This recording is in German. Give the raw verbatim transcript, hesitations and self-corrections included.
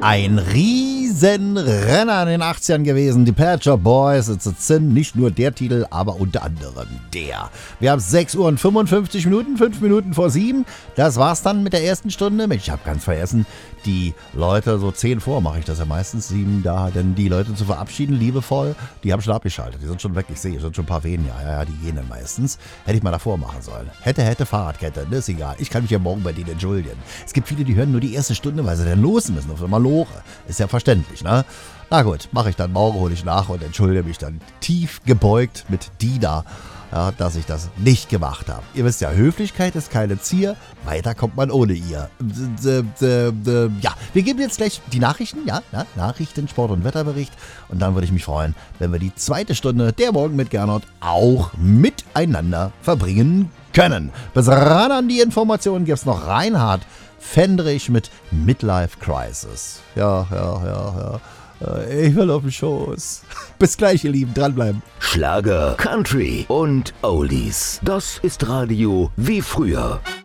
Ein Riesenrenner in den achtzigern gewesen. Die Pet Shop Boys, es sind nicht nur der Titel, aber unter anderem der. Wir haben sechs Uhr und fünfundfünfzig Minuten, fünf Minuten vor sieben. Das war's dann mit der ersten Stunde. Mensch, ich habe ganz vergessen, die Leute, so zehn vor mache ich das ja meistens, sieben da, denn die Leute zu verabschieden, liebevoll, die haben schon abgeschaltet. Die sind schon weg, ich sehe, sind schon ein paar weniger. Ja, ja, die gehen dann meistens. Hätte ich mal davor machen sollen. Hätte, hätte, Fahrradkette, das ist egal. Ich kann mich ja morgen bei denen entschuldigen. Es gibt viele, die hören nur die erste Stunde, weil sie dann los müssen, auf einmal Lore. Ist ja verständlich, ne? Na gut, mache ich dann morgen, hole ich nach und entschuldige mich dann tief gebeugt mit Dina, ja, dass ich das nicht gemacht habe. Ihr wisst ja, Höflichkeit ist keine Zier, weiter kommt man ohne ihr. Ja, wir geben jetzt gleich die Nachrichten, ja, ja, Nachrichten, Sport- und Wetterbericht und dann würde ich mich freuen, wenn wir die zweite Stunde der Morgen mit Gernot auch miteinander verbringen können. Bis ran an die Informationen gibt's noch Reinhard Fendrich mit Midlife Crisis. Ja, ja, ja, ja. Ich will auf den Schoß. Bis gleich, ihr Lieben. Dranbleiben. Schlager, Country und Oldies. Das ist Radio wie früher.